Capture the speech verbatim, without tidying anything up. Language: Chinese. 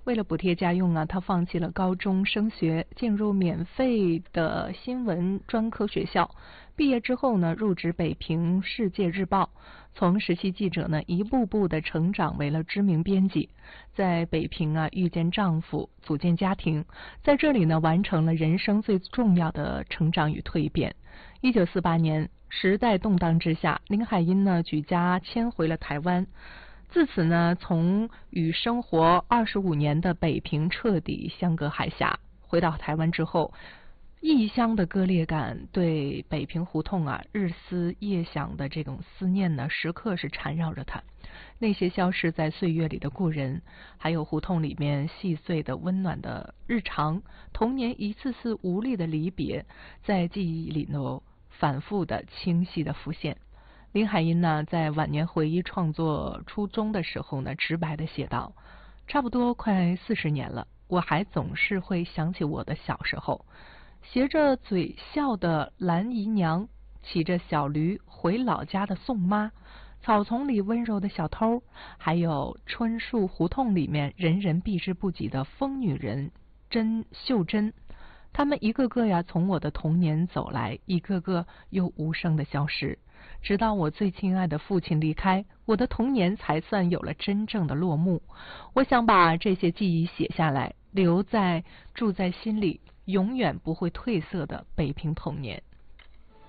为了补贴家用啊，他放弃了高中升学，进入免费的新闻专科学校。毕业之后呢，入职北平世界日报，从实习记者呢，一步步的成长为了知名编辑。在北平啊，遇见丈夫，组建家庭，在这里呢，完成了人生最重要的成长与蜕变。一九四八年，时代动荡之下，林海音呢举家迁回了台湾。自此呢，从与生活二十五年的北平彻底相隔海峡。回到台湾之后，异乡的割裂感对北平胡同啊日思夜想的这种思念呢，时刻是缠绕着他。那些消失在岁月里的故人，还有胡同里面细碎的温暖的日常，童年一次次无力的离别，在记忆里呢反复的清晰的浮现。林海音呢，在晚年回忆创作初衷的时候呢，直白的写道：差不多快四十年了，我还总是会想起我的小时候，斜着嘴笑的蓝姨娘，骑着小驴回老家的宋妈，草丛里温柔的小偷，还有春树胡同里面人人避之不及的疯女人甄秀珍。他们一个个呀，从我的童年走来，一个个又无声的消失。直到我最亲爱的父亲离开，我的童年才算有了真正的落幕。我想把这些记忆写下来，留在住在心里永远不会褪色的北平童年。